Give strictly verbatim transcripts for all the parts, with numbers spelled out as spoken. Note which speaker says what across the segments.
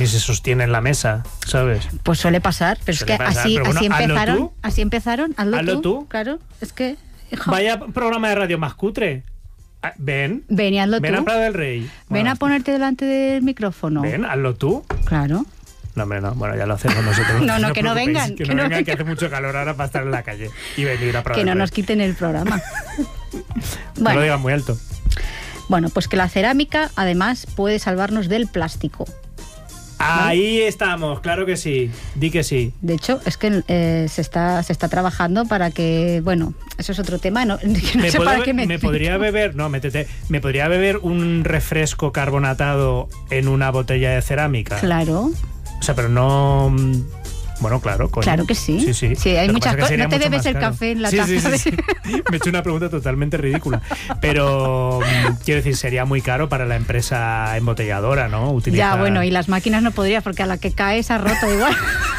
Speaker 1: ni se sostiene en la mesa, ¿sabes?
Speaker 2: Pues suele pasar, pero
Speaker 1: suele
Speaker 2: es que
Speaker 1: pasar,
Speaker 2: así,
Speaker 1: bueno,
Speaker 2: así empezaron,
Speaker 1: tú.
Speaker 2: así empezaron, hazlo,
Speaker 1: hazlo
Speaker 2: tú,
Speaker 1: tú.
Speaker 2: Claro, es que... hijo,
Speaker 1: Vaya programa de radio más cutre. Ah, ven.
Speaker 2: Ven y hazlo
Speaker 1: ven
Speaker 2: tú.
Speaker 1: a Prado del Rey.
Speaker 2: Ven
Speaker 1: Bueno,
Speaker 2: a ponerte delante del micrófono.
Speaker 1: Ven, hazlo tú.
Speaker 2: Claro.
Speaker 1: No, hombre, no. Bueno, ya lo hacemos nosotros.
Speaker 2: No, no, que no
Speaker 1: preocupéis,
Speaker 2: vengan,
Speaker 1: Que,
Speaker 2: que
Speaker 1: no
Speaker 2: no
Speaker 1: vengan,
Speaker 2: vengan.
Speaker 1: que hace mucho calor ahora para estar en la calle y venir a Prado
Speaker 2: Que
Speaker 1: del
Speaker 2: no
Speaker 1: Rey.
Speaker 2: nos quiten el programa.
Speaker 1: No
Speaker 2: Bueno.
Speaker 1: lo digan muy alto.
Speaker 2: Bueno, pues que la cerámica además puede salvarnos del plástico.
Speaker 1: Ahí estamos, claro que sí. Di que sí.
Speaker 2: De hecho, es que eh, se está se está trabajando para que, bueno, eso es otro tema, no, que no
Speaker 1: me,
Speaker 2: sé
Speaker 1: puedo,
Speaker 2: para qué
Speaker 1: me,
Speaker 2: me
Speaker 1: podría beber, no, métete, me podría beber un refresco carbonatado en una botella de cerámica.
Speaker 2: Claro.
Speaker 1: O sea, pero no. Bueno, claro, coño.
Speaker 2: Claro que sí.
Speaker 1: Sí, sí.
Speaker 2: Sí, hay
Speaker 1: Lo que
Speaker 2: muchas
Speaker 1: pasa es que
Speaker 2: cosas.
Speaker 1: sería
Speaker 2: No te
Speaker 1: mucho
Speaker 2: bebes
Speaker 1: más
Speaker 2: el
Speaker 1: caro.
Speaker 2: café en la
Speaker 1: sí,
Speaker 2: taza.
Speaker 1: Sí, sí,
Speaker 2: de-
Speaker 1: sí. Me he hecho una pregunta totalmente ridícula. Pero mm, quiero decir, sería muy caro para la empresa embotelladora, ¿no? Utilizar...
Speaker 2: Ya, bueno, y las máquinas no podría, porque a la que cae se ha roto igual.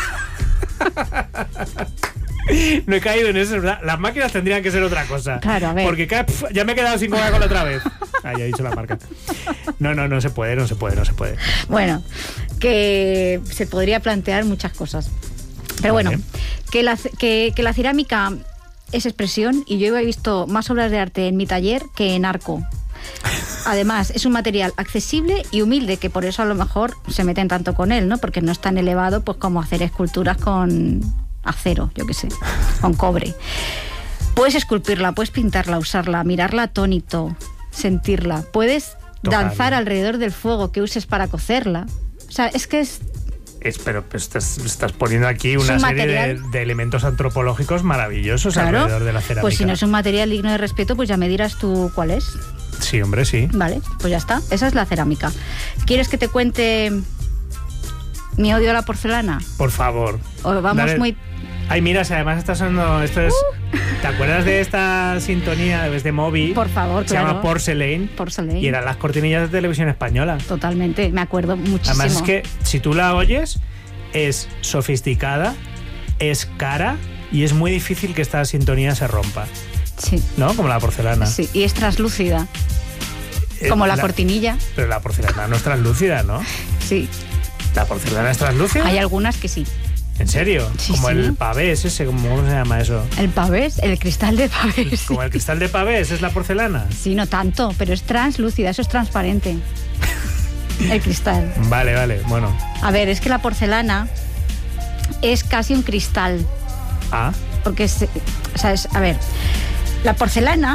Speaker 1: No he caído en eso, ¿verdad? Las máquinas tendrían que ser otra cosa.
Speaker 2: Claro, a ver.
Speaker 1: Porque cae, pf, ya me he quedado sin Coca-Cola otra vez. Ah, ya he dicho la marca. No, no, no se puede, no se puede, no se puede.
Speaker 2: Bueno, que se podría plantear muchas cosas. Pero
Speaker 1: Vale.
Speaker 2: bueno, que la, que, que la cerámica es expresión y yo he visto más obras de arte en mi taller que en Arco. Además, es un material accesible y humilde, que por eso a lo mejor se meten tanto con él, ¿no? Porque no es tan elevado pues como hacer esculturas con acero, yo qué sé, con cobre. Puedes esculpirla, puedes pintarla, usarla, mirarla atónito, sentirla. Puedes
Speaker 1: Tocarla.
Speaker 2: danzar alrededor del fuego que uses para cocerla. O sea, es que es...
Speaker 1: Es, pero pues, estás, estás poniendo aquí
Speaker 2: Es
Speaker 1: una
Speaker 2: un
Speaker 1: serie de,
Speaker 2: material-
Speaker 1: de elementos antropológicos maravillosos
Speaker 2: Claro,
Speaker 1: alrededor de la cerámica.
Speaker 2: pues si no es un material digno de respeto, pues ya me dirás tú cuál es.
Speaker 1: Sí, hombre, sí.
Speaker 2: Vale, pues ya está. Esa es la cerámica. ¿Quieres que te cuente mi odio a la porcelana?
Speaker 1: Por favor.
Speaker 2: O vamos
Speaker 1: Dale.
Speaker 2: muy...
Speaker 1: Ay, mira, si además está sonando... Esto es... ¿Te acuerdas de esta sintonía de Moby?
Speaker 2: Por favor,
Speaker 1: Se
Speaker 2: claro.
Speaker 1: llama Porcelain.
Speaker 2: Porcelain.
Speaker 1: Y eran las cortinillas de televisión española.
Speaker 2: Totalmente, me acuerdo muchísimo.
Speaker 1: Además es que si tú la oyes, es sofisticada, es cara y es muy difícil que esta sintonía se rompa.
Speaker 2: Sí.
Speaker 1: ¿No? Como la porcelana.
Speaker 2: Sí, y es translúcida.
Speaker 1: Eh,
Speaker 2: Como la, cortinilla.
Speaker 1: Pero la porcelana no es translúcida, ¿no?
Speaker 2: Sí.
Speaker 1: ¿La porcelana es translúcida?
Speaker 2: Hay algunas que sí.
Speaker 1: ¿En serio?
Speaker 2: Sí,
Speaker 1: Como
Speaker 2: sí.
Speaker 1: el pavés ese, ¿cómo cómo se llama eso?
Speaker 2: El pavés, el cristal de pavés.
Speaker 1: Como el cristal de pavés, ¿es la porcelana?
Speaker 2: Sí, no tanto, pero es translúcida, eso es transparente. El cristal.
Speaker 1: Vale, vale, bueno.
Speaker 2: A ver, es que la porcelana es casi un cristal.
Speaker 1: Ah,
Speaker 2: Porque es, o sea, es- a ver, la porcelana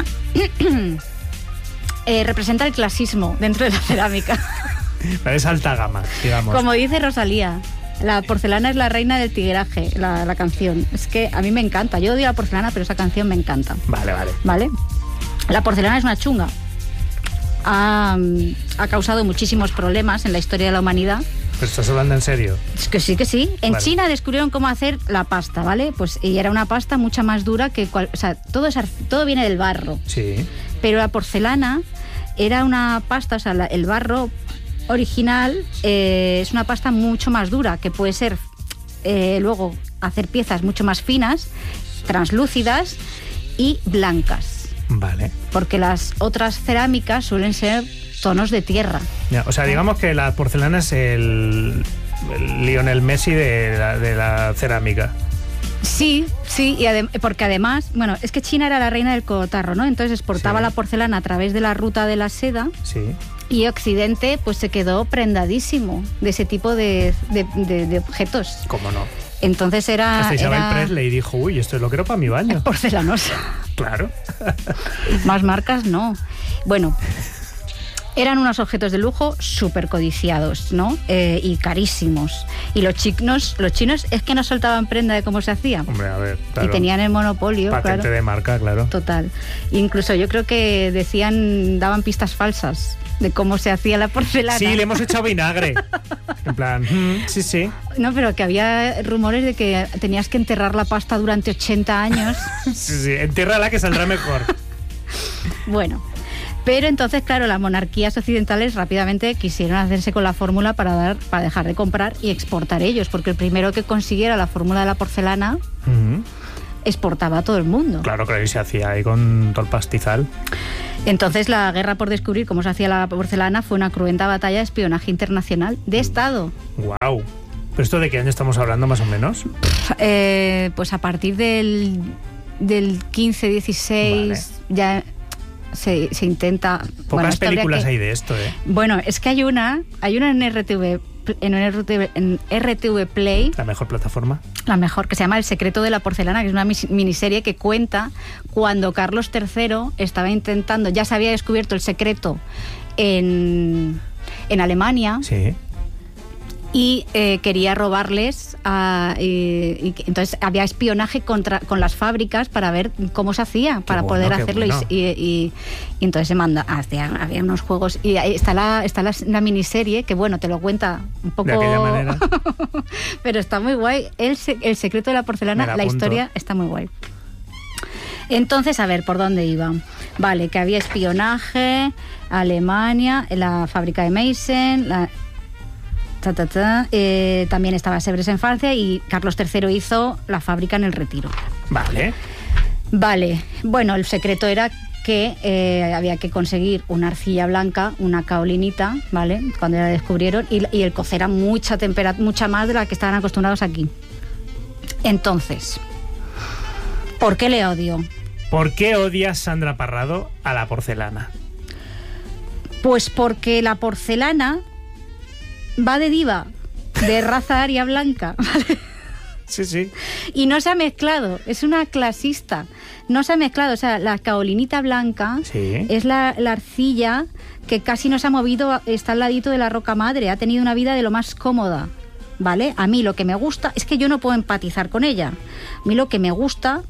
Speaker 2: eh, representa el clasismo dentro de la cerámica.
Speaker 1: pero es alta gama, digamos.
Speaker 2: Como dice Rosalía, la porcelana es la reina del tigueraje, la, la canción. Es que a mí me encanta. Yo odio la porcelana, pero esa canción me encanta.
Speaker 1: Vale, vale.
Speaker 2: ¿Vale? La porcelana es una chunga. Ha, mm, ha causado muchísimos problemas en la historia de la humanidad.
Speaker 1: Pero estás hablando en serio.
Speaker 2: Es que sí, que sí. En
Speaker 1: Vale.
Speaker 2: China descubrieron cómo hacer la pasta, ¿vale? Pues y era una pasta mucho más dura que... Cual, o sea, todo, es, ar- todo viene del barro.
Speaker 1: Sí.
Speaker 2: Pero la porcelana era una pasta, o sea, la- el barro original eh, es una pasta mucho más dura, que puede ser eh, luego hacer piezas mucho más finas, translúcidas y blancas.
Speaker 1: Vale.
Speaker 2: Porque las otras cerámicas suelen ser tonos de tierra.
Speaker 1: Ya, o sea, digamos que la porcelana es el, el Lionel Messi de la, de la cerámica.
Speaker 2: Sí, sí, y adem- porque además, bueno, es que China era la reina del cotarro, ¿no? Entonces exportaba
Speaker 1: Sí.
Speaker 2: la porcelana a través de la ruta de la seda
Speaker 1: Sí.
Speaker 2: y Occidente pues se quedó prendadísimo de ese tipo de, de- de- de objetos.
Speaker 1: ¿Cómo no?
Speaker 2: Entonces era,
Speaker 1: Hasta Isabel
Speaker 2: era
Speaker 1: Presley dijo, uy, esto es lo quiero para mi baño.
Speaker 2: porcelanosa.
Speaker 1: Claro.
Speaker 2: Más marcas no. Bueno, eran unos objetos de lujo súper codiciados, ¿no? Eh, y carísimos. Y los chinos, los chinos es que no soltaban prenda de cómo se hacía.
Speaker 1: Hombre, a ver, claro.
Speaker 2: Y tenían el monopolio,
Speaker 1: Patente
Speaker 2: claro.
Speaker 1: de marca, claro.
Speaker 2: Total. Incluso yo creo que decían, daban pistas falsas de cómo se hacía la porcelana.
Speaker 1: Sí, le hemos echado vinagre. En plan, mm, sí, sí.
Speaker 2: No, pero que había rumores de que tenías que enterrar la pasta durante ochenta años.
Speaker 1: Sí, sí. Entiérrala que saldrá mejor.
Speaker 2: Bueno, pero entonces, claro, las monarquías occidentales rápidamente quisieron hacerse con la fórmula para dar, para dejar de comprar y exportar ellos, porque el primero que consiguiera la fórmula de la porcelana
Speaker 1: Ujú.
Speaker 2: exportaba a todo el mundo.
Speaker 1: Claro, claro, y se hacía ahí con todo el pastizal.
Speaker 2: Entonces la guerra por descubrir cómo se hacía la porcelana fue una cruenta batalla de espionaje internacional de Estado.
Speaker 1: ¡Guau! ¿Pero esto de qué año estamos hablando más o menos?
Speaker 2: Eh, pues a partir del, del quince dieciséis vale. ya se, se intenta...
Speaker 1: Pocas
Speaker 2: bueno,
Speaker 1: películas
Speaker 2: que,
Speaker 1: hay de esto, ¿eh?
Speaker 2: Bueno, es que hay una, hay una en R T V, en R T V, en R T V Play.
Speaker 1: La mejor plataforma.
Speaker 2: La mejor, que se llama El secreto de la porcelana, que es una miniserie que cuenta cuando Carlos tercero estaba intentando, ya se había descubierto el secreto en, en Alemania.
Speaker 1: Sí.
Speaker 2: Y eh, quería robarles a, y, y entonces había espionaje contra con las fábricas para ver cómo se hacía para
Speaker 1: bueno,
Speaker 2: poder hacerlo
Speaker 1: bueno.
Speaker 2: y, y, y entonces se manda hacía, había unos juegos y ahí está la está la, la miniserie que bueno te lo cuenta un poco
Speaker 1: de aquella manera
Speaker 2: pero está muy guay el, el secreto de la porcelana la, la historia está muy guay. Entonces, a ver, ¿por dónde iba? Vale, que había espionaje, Alemania, la fábrica de Meissen, la Ta, ta, ta. Eh, también estaba Sevres en Francia y Carlos tercero hizo la fábrica en el Retiro.
Speaker 1: Vale.
Speaker 2: Vale. Bueno, el secreto era que eh, había que conseguir una arcilla blanca, una caolinita, ¿vale? Cuando la descubrieron, y, y el cocer a mucha temperatura, mucha más de la que estaban acostumbrados aquí. Entonces, ¿por qué le odio?
Speaker 1: ¿Por qué odias, Sandra Parrado, a la porcelana?
Speaker 2: Pues porque la porcelana va de diva, de raza aria blanca, ¿vale?
Speaker 1: Sí, sí.
Speaker 2: Y no se ha mezclado, es una clasista. No se ha mezclado, o sea, la caolinita blanca
Speaker 1: sí.
Speaker 2: es la, la arcilla que casi no se ha movido, está al ladito de la roca madre, ha tenido una vida de lo más cómoda, ¿vale? A mí lo que me gusta, es que yo no puedo empatizar con ella. A mí lo que me gusta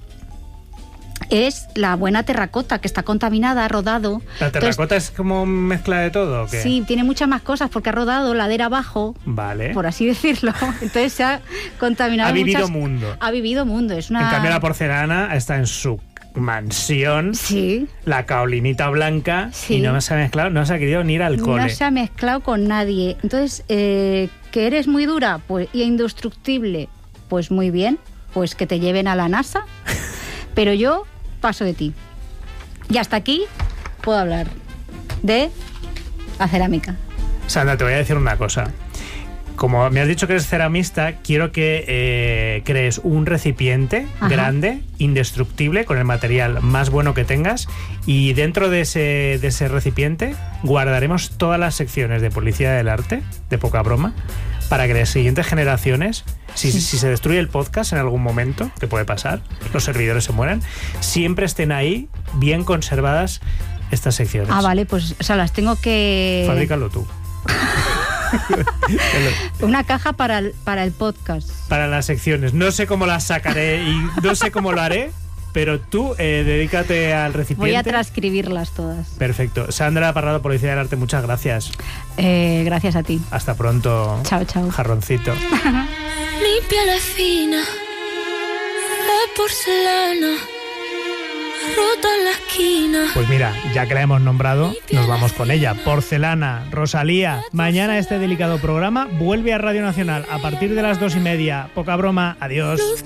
Speaker 2: es la buena terracota, que está contaminada, ha rodado.
Speaker 1: ¿La terracota Entonces, es como mezcla de todo o qué?
Speaker 2: Sí, tiene muchas más cosas porque ha rodado ladera abajo,
Speaker 1: vale,
Speaker 2: por así decirlo. Entonces se ha contaminado.
Speaker 1: Ha vivido
Speaker 2: muchas...
Speaker 1: mundo.
Speaker 2: Ha vivido mundo. Es una...
Speaker 1: En cambio la porcelana está en su mansión,
Speaker 2: sí.
Speaker 1: la caolinita blanca, sí. y no se ha mezclado, no se ha querido ni ir al cole.
Speaker 2: No se ha mezclado con nadie. Entonces, eh, ¿que eres muy dura pues y indestructible? Pues muy bien, pues que te lleven a la NASA. Pero yo paso de ti. Y hasta aquí puedo hablar de la cerámica.
Speaker 1: Sandra, te voy a decir una cosa. Como me has dicho que eres ceramista, quiero que eh, crees un recipiente Ajá. grande, indestructible, con el material más bueno que tengas, y dentro de ese, de ese recipiente guardaremos todas las secciones de Policía del Arte, de poca broma, para que las siguientes generaciones, si, sí. si se destruye el podcast en algún momento, que puede pasar, los servidores se mueran, siempre estén ahí bien conservadas estas secciones.
Speaker 2: Ah, vale, pues o sea, las tengo que...
Speaker 1: Fabrícalo tú.
Speaker 2: Una caja para el, para el podcast.
Speaker 1: Para las secciones. No sé cómo las sacaré y no sé cómo lo haré, pero tú eh, dedícate al recipiente.
Speaker 2: Voy a transcribirlas todas.
Speaker 1: Perfecto. Sandra Parrado, Policía del Arte, muchas gracias.
Speaker 2: Eh, gracias a ti.
Speaker 1: Hasta pronto.
Speaker 2: Chao, chao.
Speaker 1: Jarroncito.
Speaker 3: Mi piel es fina, de porcelana, rota en la esquina.
Speaker 1: Pues mira, ya que la hemos nombrado, nos vamos con ella. Porcelana, Rosalía. Mañana este delicado programa vuelve a Radio Nacional a partir de las dos y media. Poca broma. Adiós.